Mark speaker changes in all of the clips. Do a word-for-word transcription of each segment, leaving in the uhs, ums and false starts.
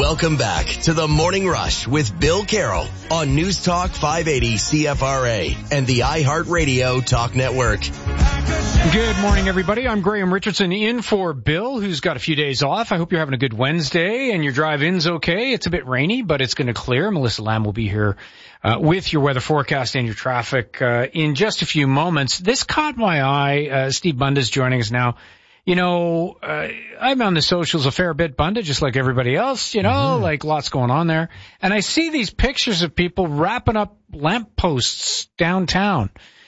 Speaker 1: Welcome back to the Morning Rush with Bill Carroll on News Talk five eighty C F R A and the iHeartRadio Talk Network.
Speaker 2: Good morning, everybody. I'm Graham Richardson in for Bill, who's got a few days off. I hope you're having a good Wednesday and your drive-in's okay. It's a bit rainy, but it's going to clear. Melissa Lamb will be here uh, with your weather forecast and your traffic uh, in just a few moments. This caught my eye. Uh, Steve Bunda's joining us now. You know, uh, I'm on the socials a fair bit, Bunda, just like everybody else, you know, mm-hmm. like lots going on there. And I see these pictures of people wrapping up lampposts downtown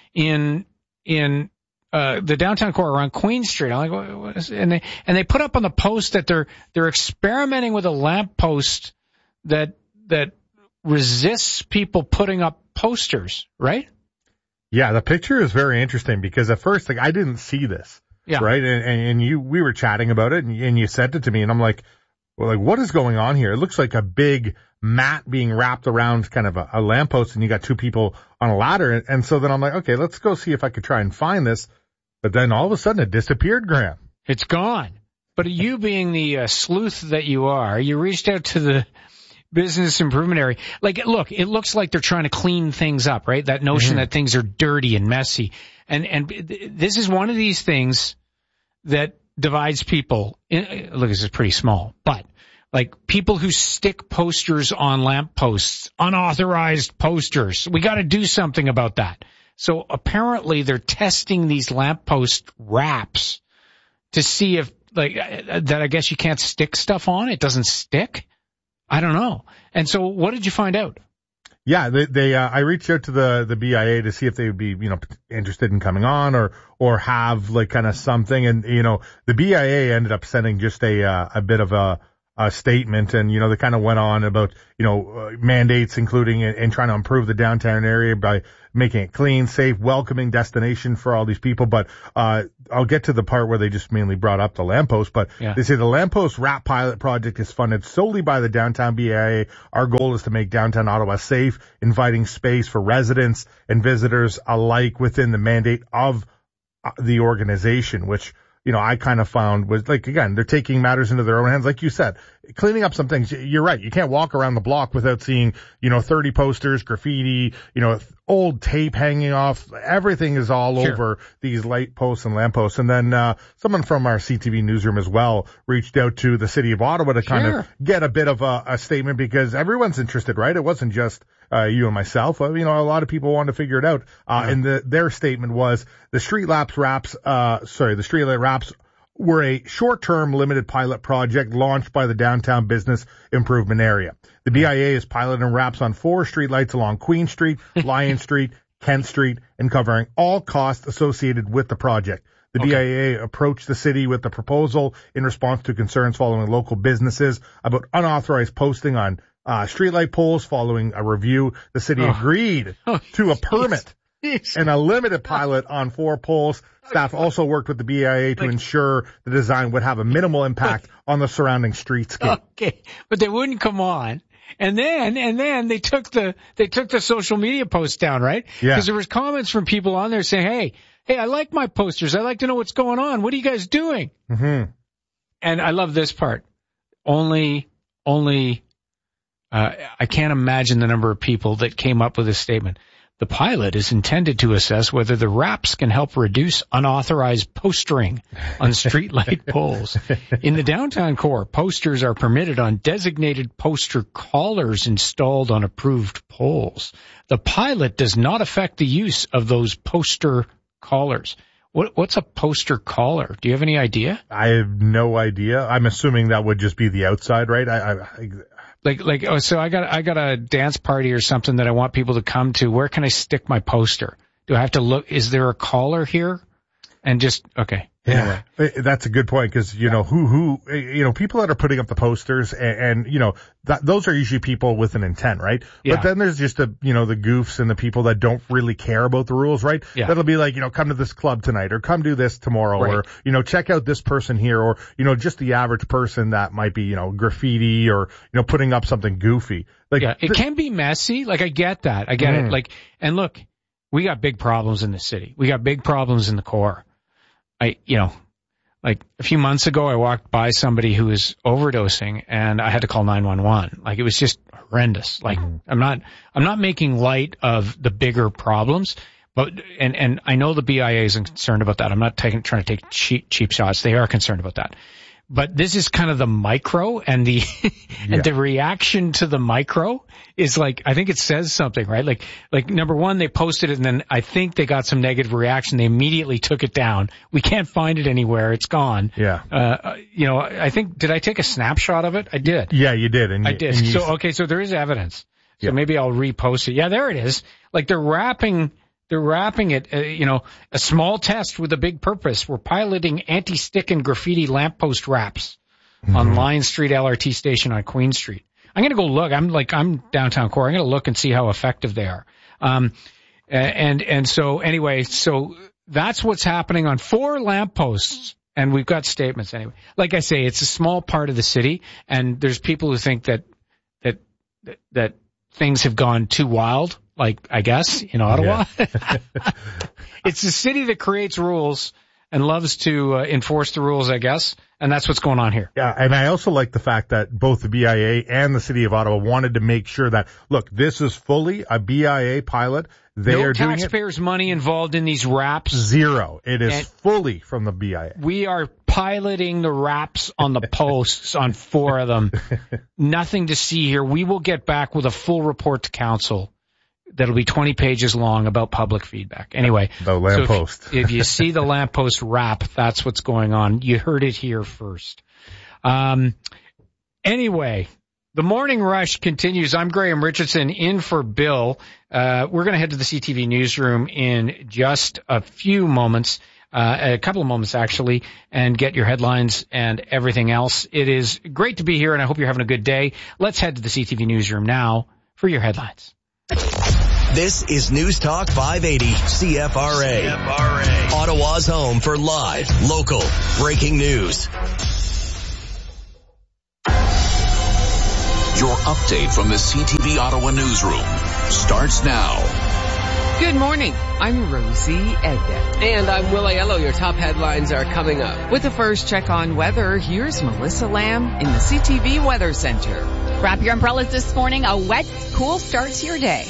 Speaker 2: in, in, uh, the downtown core around Queen Street. I'm like, what, what is it? And they, and they put up on the post that they're, they're experimenting with a lamppost that, that resists people putting up posters, right?
Speaker 3: Yeah, the picture is very interesting because at first, like, I didn't see this. Yeah. Right. And, and you, we were chatting about it and, and you sent it to me and I'm like, well, like, what is going on here? It looks like a big mat being wrapped around kind of a, a lamppost and you got two people on a ladder. And, and so then I'm like, okay, let's go see if I could try and find this. But then all of a sudden it disappeared, Graham.
Speaker 2: It's gone. But you being the uh, sleuth that you are, you reached out to the business improvement area. Like, look, it looks like they're trying to clean things up, right? That notion mm-hmm. that things are dirty and messy. And, and this is one of these things that divides people. Look, this is pretty small, but like people who stick posters on lampposts, unauthorized posters. We got to do something about that. So apparently they're testing these lamppost wraps to see if like that. I guess you can't stick stuff on. It doesn't stick. I don't know. And so what did you find out?
Speaker 3: Yeah, they, they, uh, I reached out to the, the B I A to see if they would be, you know, interested in coming on or, or have like kind of something. And, you know, the B I A ended up sending just a, uh, a bit of a, a statement. And, you know, they kind of went on about, you know, uh, mandates, including and, and trying to improve the downtown area by making it clean, safe, welcoming destination for all these people. But, uh, I'll get to the part where they just mainly brought up the lamppost, but yeah. They say the lamppost wrap pilot project is funded solely by the downtown B I A. Our goal is to make downtown Ottawa safe, inviting space for residents and visitors alike within the mandate of the organization, which, you know, I kind of found was like, again, they're taking matters into their own hands. Like you said, cleaning up some things. You're right. You can't walk around the block without seeing, you know, thirty posters, graffiti, you know, old tape hanging off. Everything is all sure. over these light posts and lampposts. And then, uh, someone from our C T V newsroom as well reached out to the city of Ottawa to kind sure. of get a bit of a, a statement because everyone's interested, right? It wasn't just, uh, you and myself. Uh, you know, a lot of people wanted to figure it out. Uh, yeah. and the, their statement was the street lamps wraps, uh, sorry, the street light wraps were a short-term limited pilot project launched by the downtown business improvement area. The B I A is piloting wraps on four streetlights along Queen Street, Lyon Street, Kent Street, and covering all costs associated with the project. The okay. B I A approached the city with the proposal in response to concerns following local businesses about unauthorized posting on uh, streetlight poles. Following a review, the city oh. agreed oh, to a permit geez. and a limited pilot on four poles. Staff also worked with the B I A to like, ensure the design would have a minimal impact on the surrounding streetscape.
Speaker 2: Okay, but they wouldn't come on. And then, and then they took the, they took the social media posts down, right?
Speaker 3: Yeah.
Speaker 2: Because there was comments from people on there saying, hey, hey, I like my posters. I like to know what's going on. What are you guys doing?
Speaker 3: Mm-hmm.
Speaker 2: And I love this part. Only, only, uh, I can't imagine the number of people that came up with this statement. The pilot is intended to assess whether the wraps can help reduce unauthorized postering on streetlight poles. In the downtown core, posters are permitted on designated poster collars installed on approved poles. The pilot does not affect the use of those poster collars. What, what's a poster collar? Do you have any idea?
Speaker 3: I have no idea. I'm assuming that would just be the outside, right? I, I, I
Speaker 2: Like, like, oh, so I got, I got a dance party or something that I want people to come to. Where can I stick my poster? Do I have to look? Is there a collar here? And just, okay.
Speaker 3: Yeah, anyway. That's a good point because, you know, who, who, you know, people that are putting up the posters and, and you know, that, those are usually people with an intent, right? Yeah. But then there's just the, you know, the goofs and the people that don't really care about the rules, right?
Speaker 2: Yeah.
Speaker 3: That'll be like, you know, come to this club tonight or come do this tomorrow right. or, you know, check out this person here or, you know, just the average person that might be, you know, graffiti or, you know, putting up something goofy. Like,
Speaker 2: yeah, it th- can be messy. Like, I get that. I get mm. it. Like, and look, we got big problems in the city. We got big problems in the core. I, you know, like a few months ago, I walked by somebody who was overdosing and I had to call nine one one. Like it was just horrendous. Like mm-hmm. I'm not, I'm not making light of the bigger problems, but, and, and I know the B I A is concerned about that. I'm not taking, trying to take cheap, cheap shots. They are concerned about that. But this is kind of the micro, and the and yeah. the reaction to the micro is like, I think it says something, right? Like, like number one, they posted it, and then I think they got some negative reaction. They immediately took it down. We can't find it anywhere. It's gone.
Speaker 3: Yeah.
Speaker 2: Uh, you know, I think, did I take a snapshot of it? I did.
Speaker 3: Yeah, you did. And
Speaker 2: I
Speaker 3: you,
Speaker 2: did.
Speaker 3: And you,
Speaker 2: so, okay, so there is evidence. So
Speaker 3: yeah.
Speaker 2: maybe I'll repost it. Yeah, there it is. Like they're wrapping... They're wrapping it, uh, you know, a small test with a big purpose. We're piloting anti-stick and graffiti lamppost wraps mm-hmm. on Lion Street L R T station on Queen Street. I'm going to go look. I'm like, I'm downtown core. I'm going to look and see how effective they are. Um, and, and so anyway, so that's what's happening on four lampposts. And we've got statements anyway. Like I say, it's a small part of the city, and there's people who think that, that, that, that things have gone too wild. Like, I guess, in Ottawa. Yeah. It's the city that creates rules and loves to uh, enforce the rules, I guess. And that's what's going on here.
Speaker 3: Yeah, and I also like the fact that both the B I A and the city of Ottawa wanted to make sure that, look, this is fully a B I A pilot. They
Speaker 2: no
Speaker 3: are doing it.
Speaker 2: taxpayers' money involved in these wraps.
Speaker 3: Zero. It is
Speaker 2: and
Speaker 3: fully from the B I A.
Speaker 2: We are piloting the wraps on the posts on four of them. Nothing to see here. We will get back with a full report to council. That'll be twenty pages long about public feedback. Anyway,
Speaker 3: the lamppost.
Speaker 2: So if, if you see the lamppost wrap, that's what's going on. You heard it here first. Um, anyway, the morning rush continues. I'm Graham Richardson in for Bill. Uh, we're going to head to the C T V newsroom in just a few moments, uh, a couple of moments actually, and get your headlines and everything else. It is great to be here, and I hope you're having a good day. Let's head to the C T V newsroom now for your headlines.
Speaker 1: This is News Talk five eighty C F R A. C F R A. Ottawa's home for live, local, breaking news.
Speaker 4: Your update from the C T V Ottawa newsroom starts now.
Speaker 5: Good morning. I'm Rosie Edda.
Speaker 6: And I'm Will Aiello. Your top headlines are coming up.
Speaker 5: With the first check on weather, here's Melissa Lamb in the C T V Weather Center.
Speaker 7: Wrap your umbrellas this morning. A wet, cool start to your day.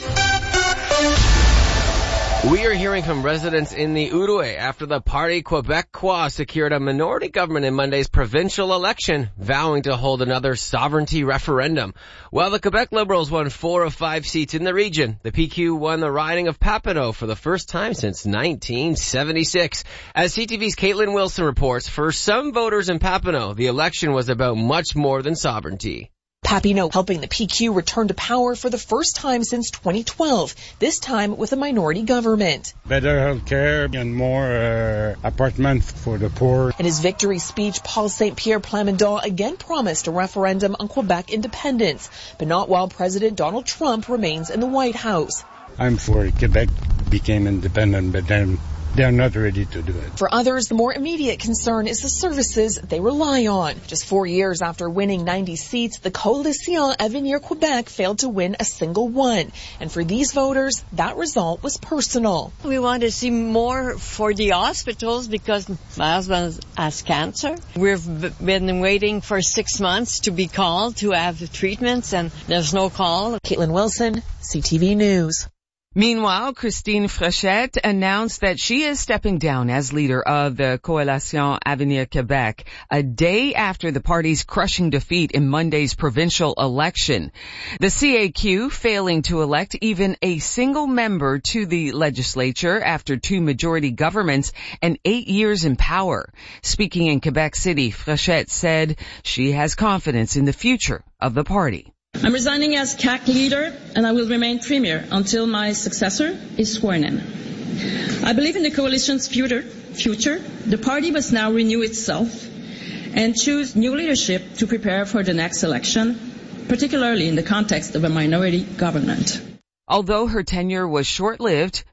Speaker 6: We are hearing from residents in the Outaouais after the Parti Québécois secured a minority government in Monday's provincial election, vowing to hold another sovereignty referendum. While the Quebec Liberals won four of five seats in the region, the P Q won the riding of Papineau for the first time since nineteen seventy-six. As C T V's Caitlin Wilson reports, for some voters in Papineau, the election was about much more than sovereignty.
Speaker 8: Papineau helping the P Q return to power for the first time since twenty twelve, this time with a minority government.
Speaker 9: Better health care and more uh, apartments for the poor.
Speaker 8: In his victory speech, Paul Saint Pierre Plamondon again promised a referendum on Quebec independence, but not while President Donald Trump remains in the White House.
Speaker 9: I'm for Quebec became independent, but then they're not ready to do it.
Speaker 8: For others, the more immediate concern is the services they rely on. Just four years after winning ninety seats, the Coalition Avenir Quebec failed to win a single one. And for these voters, that result was personal.
Speaker 10: We want to see more for the hospitals because my husband has cancer. We've been waiting for six months to be called to have the treatments, and there's no call.
Speaker 8: Caitlin Wilson, C T V News.
Speaker 5: Meanwhile, Christine Frechette announced that she is stepping down as leader of the Coalition Avenir Québec a day after the party's crushing defeat in Monday's provincial election. The C A Q failing to elect even a single member to the legislature after two majority governments and eight years in power. Speaking in Quebec City, Frechette said she has confidence in the future of the party.
Speaker 11: I'm resigning as C A C leader, and I will remain premier until my successor is sworn in. I believe in the coalition's future. future. The party must now renew itself and choose new leadership to prepare for the next election, particularly in the context of a minority government.
Speaker 5: Although her tenure was short-lived,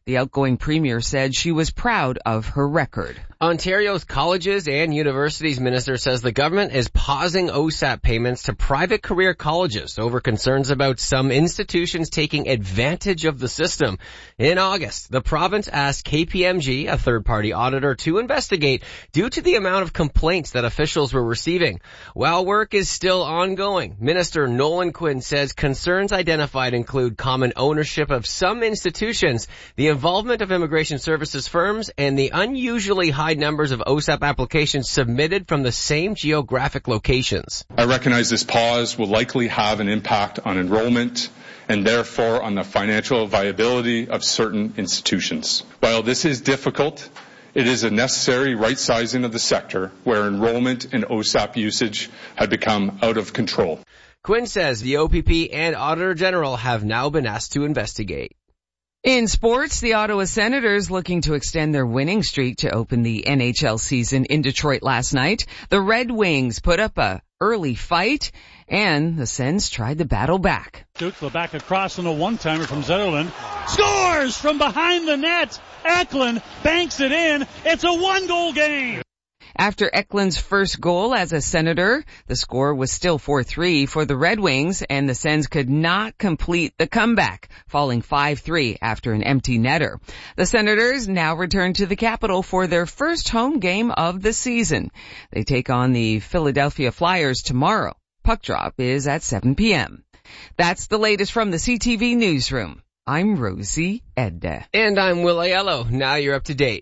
Speaker 5: The outgoing premier said she was proud of her record.
Speaker 6: Ontario's Colleges and Universities Minister says the government is pausing O S A P payments to private career colleges over concerns about some institutions taking advantage of the system. In August, the province asked K P M G, a third-party auditor, to investigate due to the amount of complaints that officials were receiving. While work is still ongoing, Minister Nolan Quinn says concerns identified include common ownership of some institutions, the involvement of immigration services firms, and the unusually high numbers of O S A P applications submitted from the same geographic locations.
Speaker 12: I recognize this pause will likely have an impact on enrollment and therefore on the financial viability of certain institutions. While this is difficult, it is a necessary right-sizing of the sector where enrollment and O S A P usage had become out of control.
Speaker 6: Quinn says the O P P and Auditor General have now been asked to investigate.
Speaker 5: In sports, the Ottawa Senators looking to extend their winning streak to open the N H L season in Detroit last night. The Red Wings put up a early fight, and the Sens tried to battle back.
Speaker 13: Duke back across on a one-timer from Zetterlund. Scores from behind the net. Eklund banks it in. It's a one-goal game.
Speaker 5: After Eklund's first goal as a Senator, the score was still four three for the Red Wings, and the Sens could not complete the comeback, falling five three after an empty netter. The Senators now return to the capital for their first home game of the season. They take on the Philadelphia Flyers tomorrow. Puck drop is at seven p.m. That's the latest from the C T V Newsroom. I'm Rosie Edda.
Speaker 6: And I'm Will Aiello. Now you're up to date.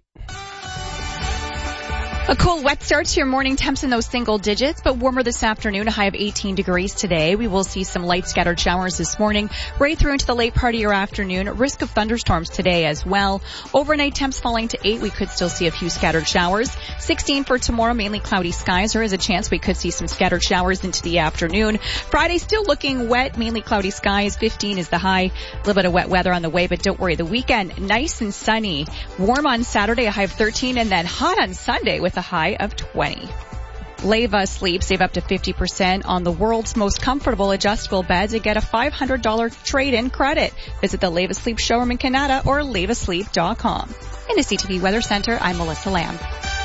Speaker 7: A cool, wet start to your morning. Temps in those single digits, but warmer this afternoon, a high of eighteen degrees today. We will see some light scattered showers this morning, right through into the late part of your afternoon. Risk of thunderstorms today as well. Overnight temps falling to eight. We could still see a few scattered showers. sixteen for tomorrow, mainly cloudy skies. There is a chance we could see some scattered showers into the afternoon. Friday still looking wet, mainly cloudy skies. fifteen is the high. A little bit of wet weather on the way, but don't worry. The weekend, nice and sunny. Warm on Saturday, a high of thirteen, and then hot on Sunday with a high of twenty. Leva Sleep, save up to fifty percent on the world's most comfortable adjustable beds and get a five hundred dollars trade-in credit. Visit the Leva Sleep showroom in Canada or leva sleep dot com. In the C T V Weather Center, I'm Melissa Lamb.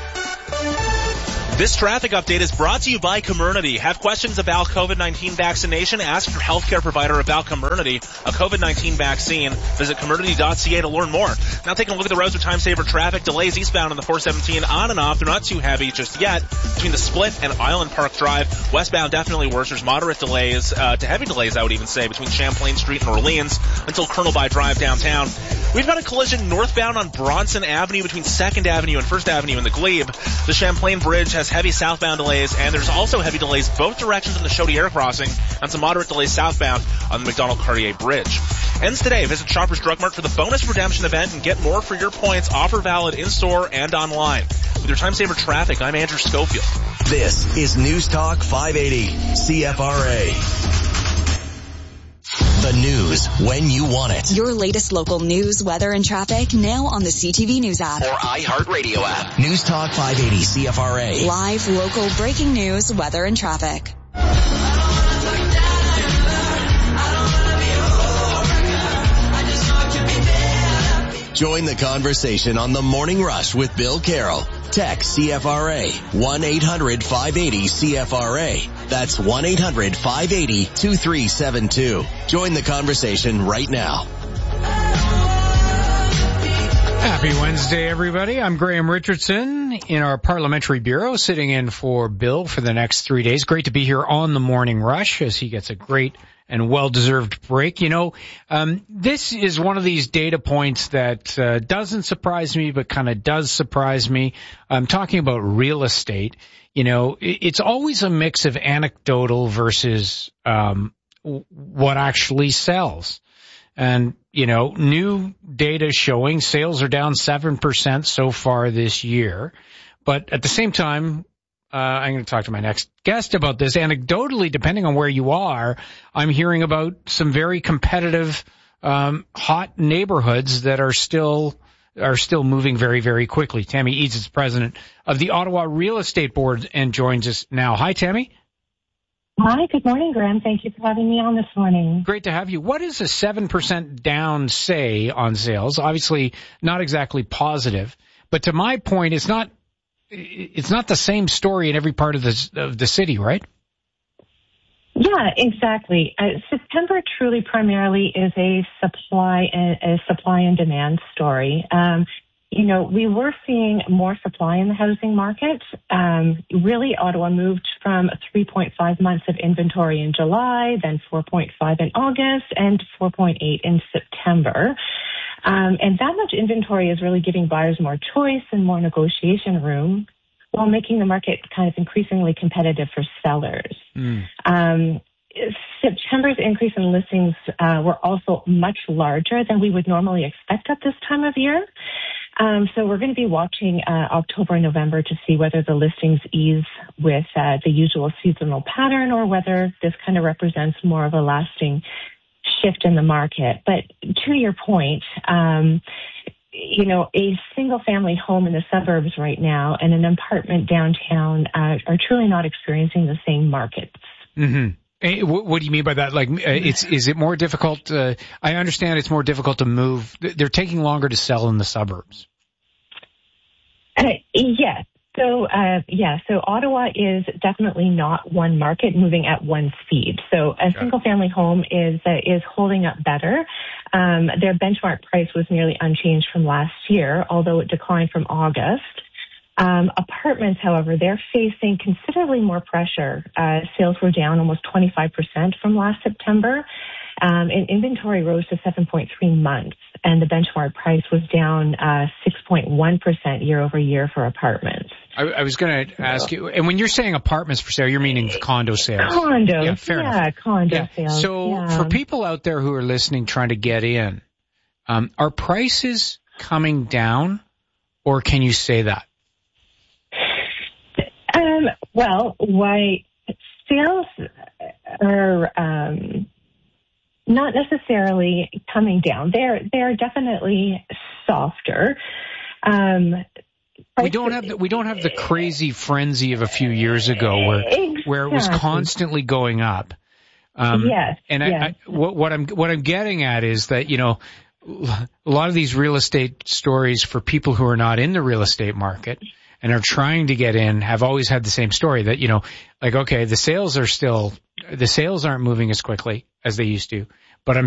Speaker 14: This traffic update is brought to you by Comirnaty. Have questions about COVID nineteen vaccination? Ask your healthcare provider about Comirnaty, a COVID nineteen vaccine. Visit Comirnaty dot c a to learn more. Now taking a look at the roads with time saver traffic. Delays eastbound on the four seventeen on and off. They're not too heavy just yet. Between the Split and Island Park Drive, westbound definitely worse. There's moderate delays, uh, to heavy delays I would even say, between Champlain Street and Orleans until Colonel By Drive downtown. We've got a collision northbound on Bronson Avenue between second Avenue and first Avenue in the Glebe. The Champlain Bridge has heavy southbound delays, and there's also heavy delays both directions on the Chaudière crossing and some moderate delays southbound on the Macdonald-Cartier Bridge. Ends today. Visit Shoppers Drug Mart for the bonus redemption event and get more for your points. Offer valid in-store and online. With your time saver traffic, I'm Andrew Schofield.
Speaker 1: This is News Talk five eighty C F R A. The news when you want it.
Speaker 15: Your latest local news, weather, and traffic now on the C T V News app.
Speaker 1: Or iHeartRadio app. News Talk five eighty C F R A.
Speaker 15: Live, local, breaking news, weather, and traffic.
Speaker 1: Join the conversation on The Morning Rush with Bill Carroll. Text C F R A, one eight hundred five eighty C F R A. That's one eight hundred five eighty two three seven two. Join the conversation right now.
Speaker 2: Happy Wednesday, everybody. I'm Graham Richardson in our Parliamentary Bureau, sitting in for Bill for the next three days. Great to be here on The Morning Rush as he gets a great and well-deserved break. You know, um, this is one of these data points that uh, doesn't surprise me, but kind of does surprise me. I'm talking about real estate. You know, it's always a mix of anecdotal versus um, what actually sells. And, you know, new data showing sales are down seven percent so far this year. But at the same time, Uh, I'm going to talk to my next guest about this. Anecdotally, depending on where you are, I'm hearing about some very competitive, um, hot neighborhoods that are still, are still moving very, very quickly. Tammy Eads is president of the Ottawa Real Estate Board and joins us now. Hi, Tammy.
Speaker 16: Hi, good morning, Graham. Thank you for having me on this morning.
Speaker 2: Great to have you. What does a seven percent down say on sales? Obviously not exactly positive, but to my point, it's not, it's not the same story in every part of the, of the city, right?
Speaker 16: Yeah, exactly. Uh, September truly primarily is a supply and a supply and demand story. Um, You know, we were seeing more supply in the housing market. Um, really, Ottawa moved from three point five months of inventory in July, then four point five in August, and four point eight in September. Um, and that much inventory is really giving buyers more choice and more negotiation room, while making the market kind of increasingly competitive for sellers. Mm. Um, September's increase in listings uh, were also much larger than we would normally expect at this time of year. Um, so we're going to be watching uh, October and November to see whether the listings ease with uh, the usual seasonal pattern or whether this kind of represents more of a lasting shift in the market. But to your point, um, you know, a single-family home in the suburbs right now and an apartment downtown uh, are truly not experiencing the same markets.
Speaker 2: Mm-hmm. What do you mean by that? Like, it's, is it more difficult? Uh, I understand it's more difficult to move. They're taking longer to sell in the suburbs.
Speaker 16: Uh, yes. So, uh, yeah, so Ottawa is definitely not one market moving at one speed. So a single family home is, uh, is holding up better. Um, their benchmark price was nearly unchanged from last year, although it declined from August. Um, apartments, however, they're facing considerably more pressure. Uh, sales were down almost twenty-five percent from last September, um, and inventory rose to seven point three months, and the benchmark price was down uh, six point one percent year over year for apartments.
Speaker 2: I, I was going to ask you, and when you're saying apartments for sale, you're meaning condo sales?
Speaker 16: Condos,
Speaker 2: yeah, fair
Speaker 16: yeah,
Speaker 2: enough.
Speaker 16: condo
Speaker 2: yeah.
Speaker 16: sales.
Speaker 2: So
Speaker 16: yeah.
Speaker 2: for people out there who are listening, trying to get in, um, are prices coming down, or can you say that?
Speaker 16: Um, well, why sales are um, not necessarily coming down. They're they're definitely softer. Um,
Speaker 2: we don't have the, we don't have the crazy frenzy of a few years ago where
Speaker 16: exactly.
Speaker 2: where it was constantly going up. Um,
Speaker 16: yes.
Speaker 2: And
Speaker 16: yes.
Speaker 2: I, I, what, what I'm what I'm getting at is that, you know, a lot of these real estate stories for people who are not in the real estate market and are trying to get in have always had the same story that, you know, like, okay, the sales are still, the sales aren't moving as quickly as they used to.